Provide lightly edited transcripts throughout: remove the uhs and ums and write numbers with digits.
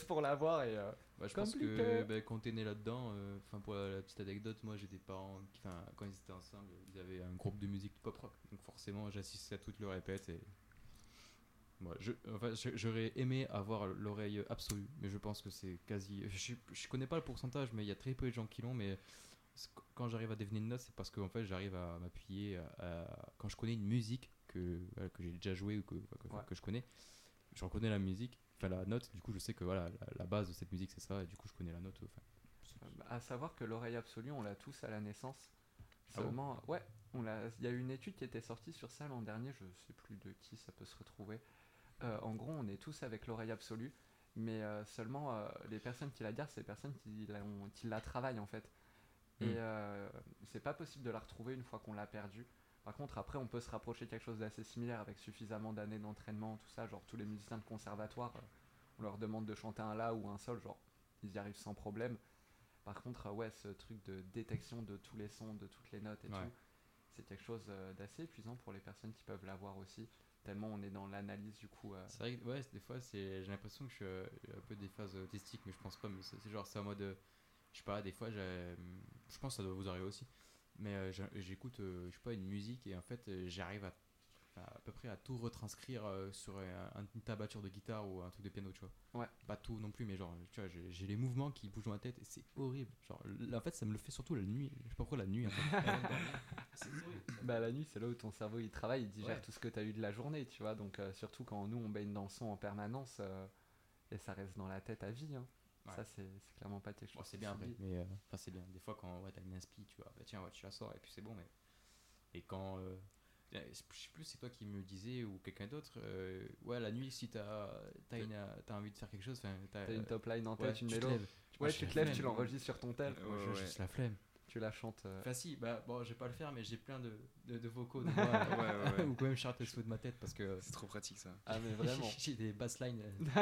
pour l'avoir et Bah, je pense compliqué. que quand t'es né là-dedans, pour la petite anecdote, moi j'ai des parents qui, quand ils étaient ensemble, ils avaient un groupe de musique pop rock. Donc forcément, j'assistais à toutes leurs répètes et moi, j'aurais aimé avoir l'oreille absolue, mais je pense que c'est quasi. Je connais pas le pourcentage, mais il y a très peu de gens qui l'ont. Mais quand j'arrive à deviner une note, c'est parce que en fait, j'arrive à m'appuyer quand je connais une musique que j'ai déjà jouée ou Ouais. que je connais, je reconnais la musique, enfin la note. Du coup, je sais que voilà, la base de cette musique c'est ça, et du coup, je connais la note. Enfin, À savoir que l'oreille absolue, on l'a tous à la naissance. Ah bon? Seulement, ouais, il y a eu une étude qui était sortie sur ça l'an dernier, je sais plus de qui ça peut se retrouver. En gros, on est tous avec l'oreille absolue, mais seulement les personnes qui la gardent, c'est les personnes qui la travaillent en fait. Et c'est pas possible de la retrouver une fois qu'on l'a perdue. Par contre, après, on peut se rapprocher de quelque chose d'assez similaire avec suffisamment d'années d'entraînement, tout ça. Genre, tous les musiciens de conservatoire, on leur demande de chanter un la ou un sol, genre, ils y arrivent sans problème. Par contre, ouais, ce truc de détection de tous les sons, de toutes les notes et ouais. tout, c'est quelque chose d'assez épuisant pour les personnes qui peuvent l'avoir aussi. Tellement on est dans l'analyse du coup. C'est vrai que ouais, des fois, j'ai l'impression que je suis un peu des phases autistiques, mais je pense pas. Mais c'est genre, c'est en mode, je sais pas, des fois, je pense que ça doit vous arriver aussi. Mais j'écoute, je sais pas, une musique et en fait, j'arrive à peu près à tout retranscrire sur une tablature de guitare ou un truc de piano, tu vois. Ouais. Pas tout non plus, mais genre, tu vois, j'ai les mouvements qui bougent dans ma tête et c'est horrible. Genre, en fait, ça me le fait surtout la nuit. Je sais pas pourquoi la nuit, en fait. C'est horrible. Bah la nuit, c'est là où ton cerveau il travaille, il digère Ouais. tout ce que tu as eu de la journée, tu vois. Donc surtout quand nous on baigne dans le son en permanence et ça reste dans la tête à vie. Hein. Ouais. Ça c'est clairement pas quelque chose. Bon, c'est qui bien après, s'oublie. mais enfin, c'est bien. Des fois, quand ouais, t'as une inspi, tu vois, bah tiens, ouais, tu la sors et puis c'est bon. Mais et quand je sais plus, c'est toi qui me disais ou quelqu'un d'autre, ouais, la nuit, si t'as envie de faire quelque chose, enfin, T'as une top line en ouais, tête, une tu te mélo. lèves. Moi, Ouais, j'ai tu la te lèves, flemme. tu l'enregistres sur ton tel, Moi, j'ai juste la flemme. tu la chantes. Enfin, si, bah bon, je vais pas le faire, mais j'ai plein de vocaux de moi, Ouais. ou quand même chanter sous de ma tête parce que C'est trop pratique ça. Ah mais vraiment. j'ai des basslines,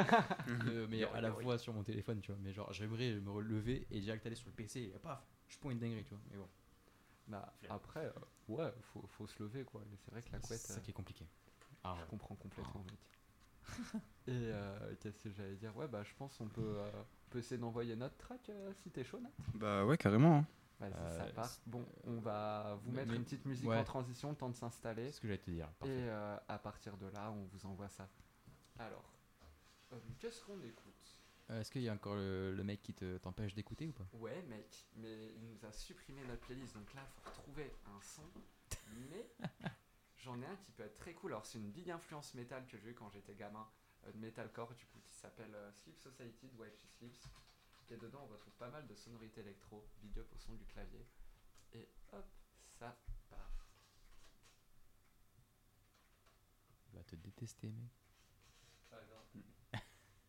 mais Yori, à la yori. voix sur mon téléphone, tu vois. Mais genre, j'aimerais me relever et direct aller sur le PC et paf, je prends une dinguerie, tu vois. Mais bon, Bah après, ouais, faut se lever quoi. Et c'est vrai que la couette, c'est ça qui est compliqué. Ah, je comprends complètement mec. Et qu'est-ce que j'allais dire? Ouais bah je pense on peut essayer d'envoyer notre track si t'es chaud Nat. Bah ouais, carrément. Hein. Vas-y, ça part. Bon, on va vous mettre mais- une petite musique ouais. en transition, le temps de s'installer. c'est ce que j'allais te dire. Et Parfait. à partir de là, on vous envoie ça. Alors, qu'est-ce qu'on écoute? Est-ce qu'il y a encore le mec qui t'empêche d'écouter ou pas? Ouais, mec, mais il nous a supprimé notre playlist. Donc là, il faut retrouver un son. Mais j'en ai un qui peut être très cool. Alors, c'est une big influence métal que j'ai eu quand j'étais gamin. De metalcore, du coup, qui s'appelle Sleep Society de White Sleeps. Et dedans, on retrouve pas mal de sonorités électro. Big up au son du clavier. Et hop, ça part. Il va te détester, mec. Ah, non.